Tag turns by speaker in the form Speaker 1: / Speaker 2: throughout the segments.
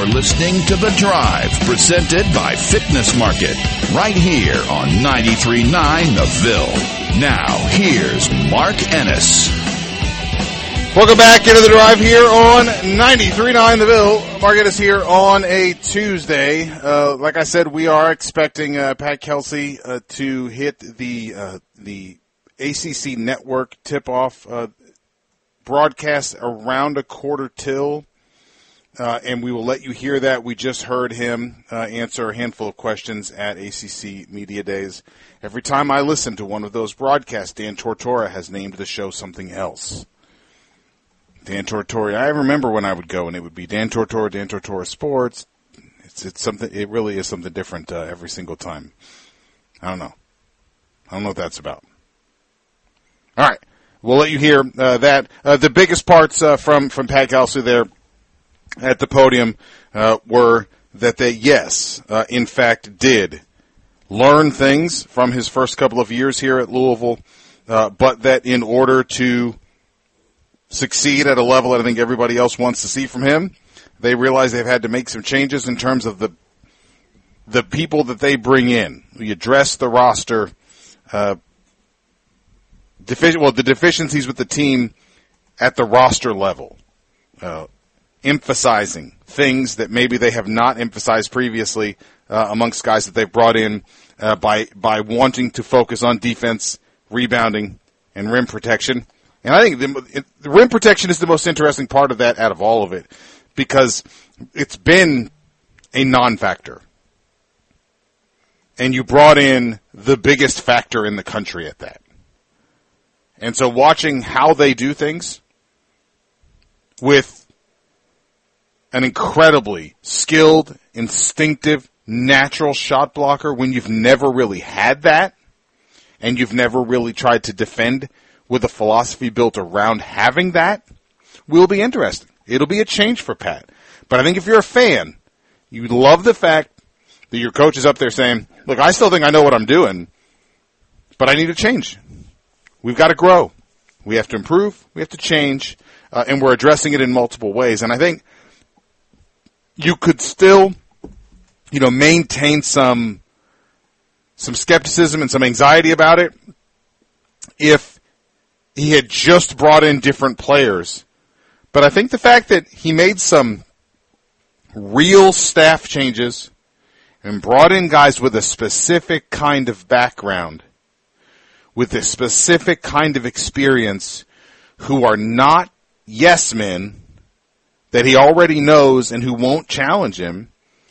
Speaker 1: You're listening to The Drive, presented by Fitness Market, right here on 93.9 The Ville. Now, here's Mark Ennis.
Speaker 2: Welcome back into The Drive here on 93.9 The Ville. Mark Ennis here on a Tuesday. Like I said, we are expecting Pat Kelsey to hit the ACC Network tip-off broadcast around 1:15. And we will let you hear that. We just heard him answer a handful of questions at ACC Media Days. Every time I listen to one of those broadcasts, Dan Tortora has named the show something else. Dan Tortora. I remember when I would go and it would be Dan Tortora Sports. It's something. It really is something different every single time. I don't know what that's about. All right, we'll let you hear that. The biggest parts from Pat Kelsey there at the podium were that they, in fact, did learn things from his first couple of years here at Louisville, but that in order to succeed at a level that I think everybody else wants to see from him, they realize they've had to make some changes in terms of the people that they bring in. We address the roster, the deficiencies with the team at the roster level. Emphasizing things that maybe they have not emphasized previously amongst guys that they've brought in by wanting to focus on defense, rebounding, and rim protection. And I think the rim protection is the most interesting part of that out of all of it because it's been a non-factor. And you brought in the biggest factor in the country at that. And so watching how they do things with an incredibly skilled, instinctive, natural shot blocker when you've never really had that and you've never really tried to defend with a philosophy built around having that will be interesting. It'll be a change for Pat. But I think if you're a fan, you love the fact that your coach is up there saying, look, I still think I know what I'm doing, but I need to change. We've got to grow. We have to improve. We have to change. And we're addressing it in multiple ways. And I think you could still, maintain some skepticism and some anxiety about it if he had just brought in different players. But I think the fact that he made some real staff changes and brought in guys with a specific kind of background, with a specific kind of experience, who are not yes men, that he already knows and who won't challenge him,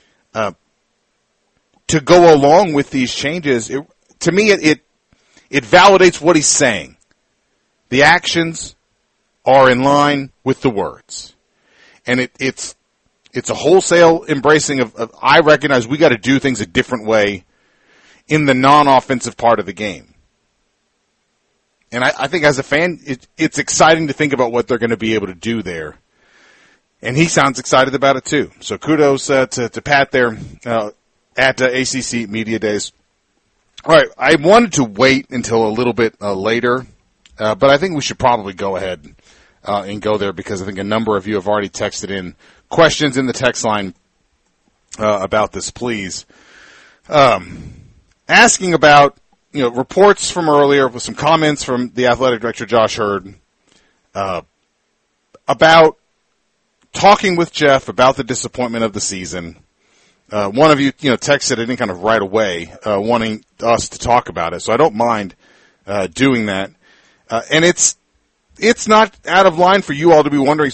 Speaker 2: to go along with these changes, to me it validates what he's saying. The actions are in line with the words. And it's a wholesale embracing of I recognize we got to do things a different way in the non-offensive part of the game. And I think as a fan, it's exciting to think about what they're going to be able to do there. And he sounds excited about it, too. So kudos to Pat there at ACC Media Days. All right, I wanted to wait until a little bit later, but I think we should probably go ahead and go there because I think a number of you have already texted in questions in the text line about this, please. Asking about, reports from earlier with some comments from the athletic director, Josh Hurd, about talking with Jeff about the disappointment of the season. One of you, texted it in kind of right away, wanting us to talk about it. So I don't mind, doing that. And it's not out of line for you all to be wondering,